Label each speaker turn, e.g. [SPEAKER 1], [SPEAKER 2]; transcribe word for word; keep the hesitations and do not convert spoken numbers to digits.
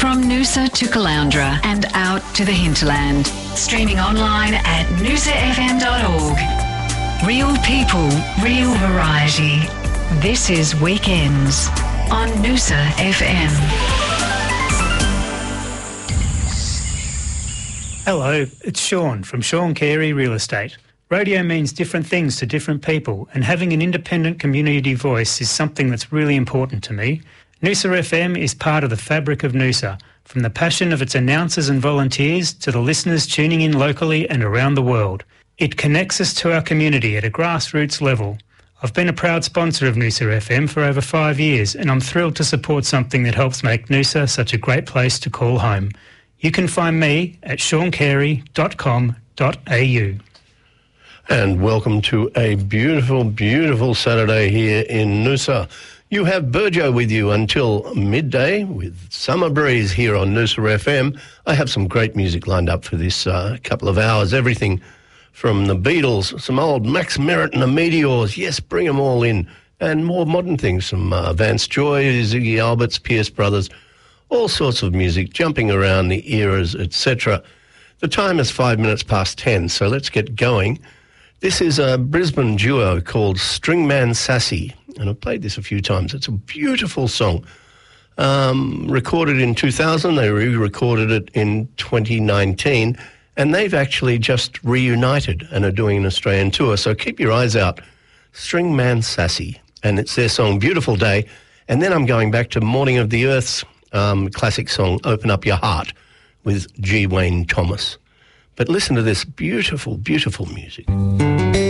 [SPEAKER 1] From Noosa to Caloundra and out to the hinterland. Streaming online at noosa f m dot org. Real people, real variety. This is Weekends on Noosa F M.
[SPEAKER 2] Hello, it's Sean from Sean Carey Real Estate. Radio means different things to different people, and having an independent community voice is something that's really important to me. Noosa F M is part of the fabric of Noosa, from the passion of its announcers and volunteers to the listeners tuning in locally and around the world. It connects us to our community at a grassroots level. I've been a proud sponsor of Noosa F M for over five years, and I'm thrilled to support something that helps make Noosa such a great place to call home. You can find me at sean carey dot com dot a u.
[SPEAKER 3] And welcome to a beautiful, beautiful Saturday here in Noosa. You have Burjo with you until midday with Summer Breeze here on Noosa F M. I have some great music lined up for this uh, couple of hours. Everything from the Beatles, some old Max Merritt and the Meteors. Yes, bring them all in. And more modern things, some uh, Vance Joy, Ziggy Alberts, Pierce Brothers, all sorts of music, jumping around the eras, et cetera. The time is five minutes past ten, so let's get going. This is a Brisbane duo called Stringman Sassy, and I've played this a few times. It's a beautiful song. Um, recorded in two thousand, they re-recorded it in twenty nineteen, and they've actually just reunited and are doing an Australian tour, so keep your eyes out. Stringman Sassy, and it's their song Beautiful Day, and then I'm going back to Morning of the Earth's um, classic song Open Up Your Heart with G. Wayne Thomas. But listen to this beautiful, beautiful music.